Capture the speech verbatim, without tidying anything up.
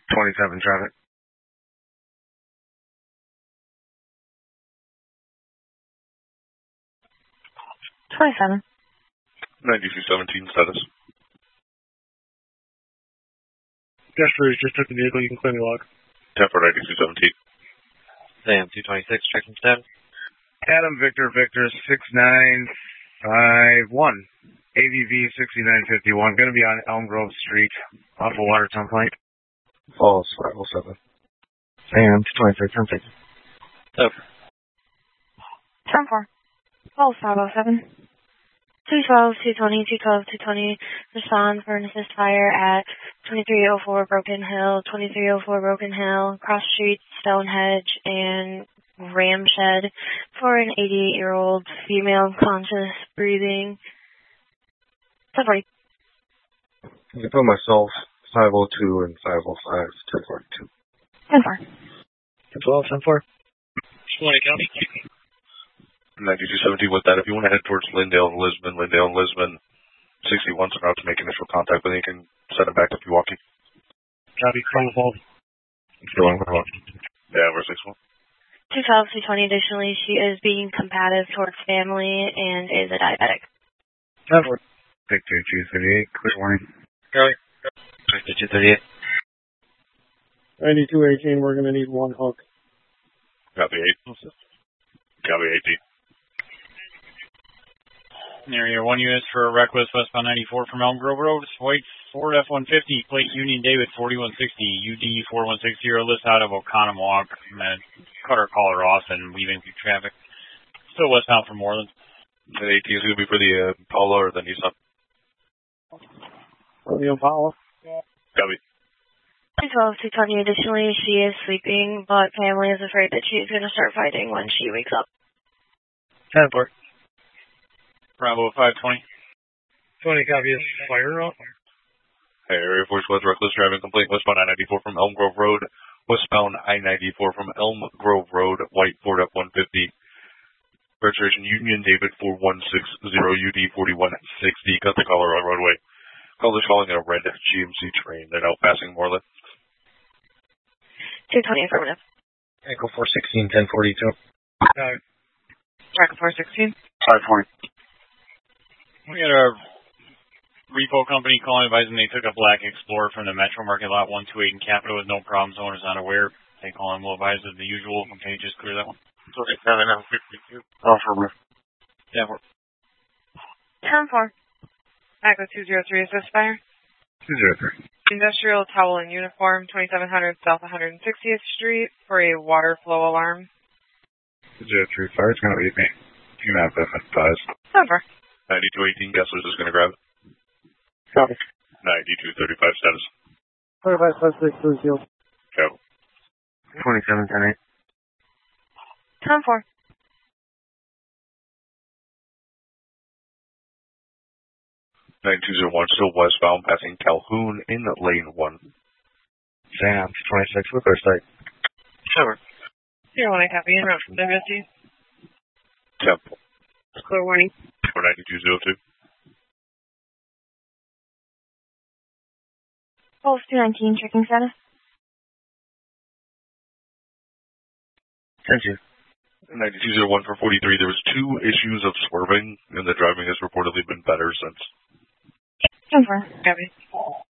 twenty-seven traffic. twenty-seven. ninety-two seventeen status. Jeffrey just took the vehicle. You can clear the log. ten for ninety-two seventeen. Sam, two twenty-six, checking status. Adam Victor Victor six nine five one. A V V sixty-nine fifty-one. Going to be on Elm Grove Street off of Watertown Plank. Falls, five oh seven. Sam, two twenty-six, ten six. Over. ten four. Falls, five oh seven. two twelve, two twenty, two twelve, two twenty. Respond for an assist fire at twenty-three oh four Broken Hill, twenty-three oh four Broken Hill, Cross Street, Stonehenge, and Ramshed for an eighty-eight-year-old female conscious breathing. ten forty. I can put myself five oh two and five oh five, ten forty-two. ten four. ten twelve, ten four. twenty county. ninety-two seventeen with that. If you want to head towards Lindale and Lisbon, Lindale and Lisbon, sixty-one's are out to make initial contact, but then you can set it back to Pewaukee. Copy, front of all. Yeah, we're six one. two twelve, two twenty. Additionally, she is being combative towards family and is a diabetic. ten four. Victor two thirty-eight. Clear warning. Charlie. Victor two thirty-eight. ninety-two eighteen, we're going to need one hook. Copy eight. Copy eighteen. Area one units for Request westbound ninety-four from Elm Grove Road. White Ford F one fifty, plate Union David forty-one sixty, U D forty-one sixty, list out of Oconomowoc. Cut our caller off and weaving through traffic. Still westbound from Moreland. The eighteen is going to be for the uh, Impala or the Nissan. For the Impala. Copy. two twelve, two twenty. Additionally, she is sleeping, but family is afraid that she is going to start fighting when she wakes up. ten four. Bravo five twenty. twenty copy is fire up. Hey, Area Force West, reckless driving complaint westbound I ninety-four from Elm Grove Road. Westbound I ninety-four from Elm Grove Road, white Ford F one fifty. Registration Union David four one six zero U D forty-one sixty. Cut the caller on roadway. Caller's calling a red G M C train. They're now passing Moreland. two twenty affirmative. Echo four sixteen, ten forty-two. Uh, Echo four sixteen. five twenty. We got a repo company calling advising they took a black Explorer from the Metro Market Lot one two eight in Capitol with no problems. Owner's not aware. They call him will advise of the usual. Okay, just clear that one. Okay, seven fifty-two. Affirmative. Yeah, we're ten four. Echo two zero three assist fire. two zero three. Industrial towel and uniform, twenty-seven hundred South one hundred sixtieth Street for a water flow alarm. two zero three. Fire. It's going to be me. You can have that advised. ten four. ninety-two eighteen, Gessler's is going to grab it. copy. ninety-two thirty-five status. thirty-five suspects for the field. Go. twenty-seven ten eight. ten four. ninety-two oh one, still westbound, passing Calhoun in lane one. Sam, two twenty-six, with our site. Over. Zero one, I copy. En route from W S D. Temple. Clear warning. For ninety-two oh two. Pulse two nineteen, checking status. ten two. ninety-two oh one for forty-three. There was two issues of swerving, and the driving has reportedly been better since. ten four. Copy.